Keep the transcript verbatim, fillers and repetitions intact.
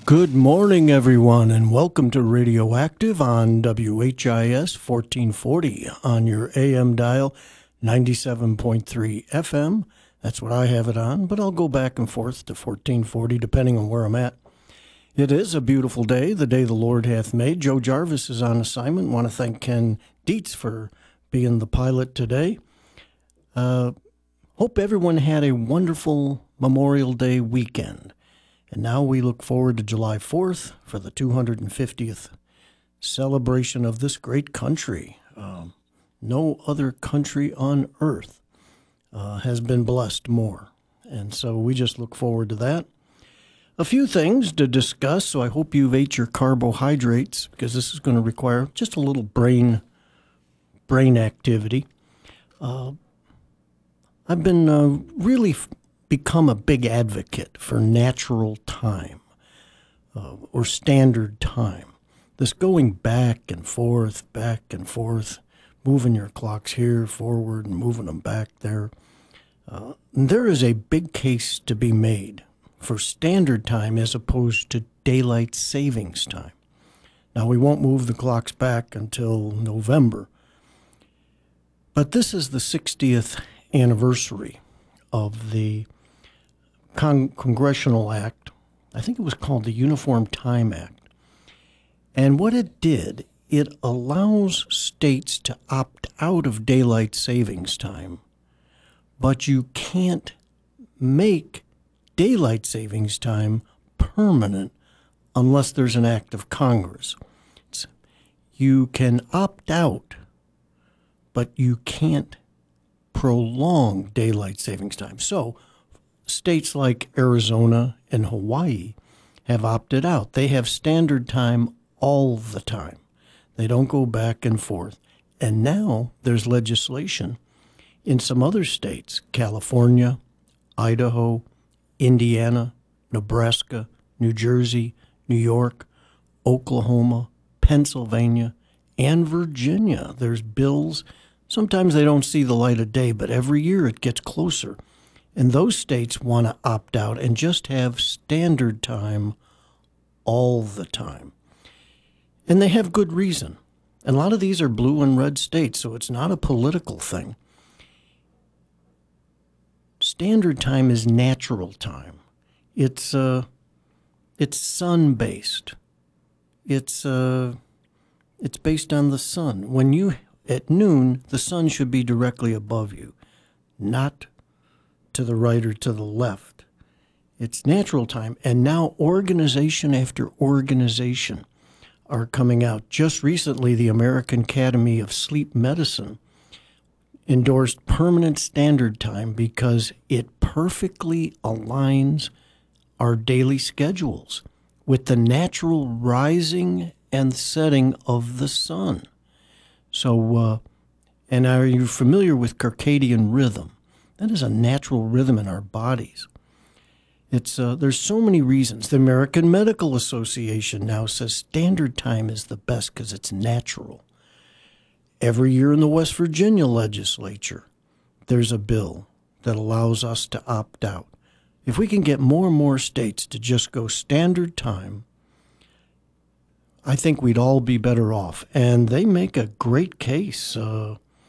Good morning, everyone, and welcome to Radioactive on W H I S fourteen forty on your A M dial, ninety-seven point three F M. That's what I have it on, but I'll go back and forth to fourteen forty depending on where I'm at. It is a beautiful day, the day the Lord hath made. Joe Jarvis is on assignment. Want to thank Ken Dietz for being the pilot today. Uh, hope everyone had a wonderful Memorial Day weekend. And now we look forward to July fourth for the two hundred fiftieth celebration of this great country. Um, no other country on earth uh, has been blessed more. And so we just look forward to that. A few things to discuss, so I hope you've ate your carbohydrates, because this is going to require just a little brain brain activity. Uh, I've been uh, really... F- become a big advocate for natural time uh, or standard time. This going back and forth, back and forth, moving your clocks here forward and moving them back there. Uh, there is a big case to be made for standard time as opposed to daylight savings time. Now, we won't move the clocks back until November, but this is the sixtieth anniversary of the Con- Congressional Act. I think it was called the Uniform Time Act. And what it did, it allows states to opt out of daylight savings time, but you can't make daylight savings time permanent unless there's an act of Congress. It's, you can opt out, but you can't prolong daylight savings time. So states like Arizona and Hawaii have opted out. They have standard time all the time. They don't go back and forth. And now there's legislation in some other states, California, Idaho, Indiana, Nebraska, New Jersey, New York, Oklahoma, Pennsylvania, and Virginia. There's bills. Sometimes they don't see the light of day, but every year it gets closer. And those states want to opt out and just have standard time all the time. And they have good reason. And a lot of these are blue and red states, so it's not a political thing. Standard time is natural time. It's uh, it's sun-based. It's uh, it's based on the sun. When you at noon, the sun should be directly above you, not to the right or to the left. It's natural time. And now organization after organization are coming out. Just recently, the American Academy of Sleep Medicine endorsed permanent standard time because it perfectly aligns our daily schedules with the natural rising and setting of the sun. So, uh, and are you familiar with circadian rhythm? That is a natural rhythm in our bodies. It's uh, there's so many reasons. The American Medical Association now says standard time is the best because it's natural. Every year in the West Virginia legislature, there's a bill that allows us to opt out. If we can get more and more states to just go standard time, I think we'd all be better off. And they make a great case. Uh,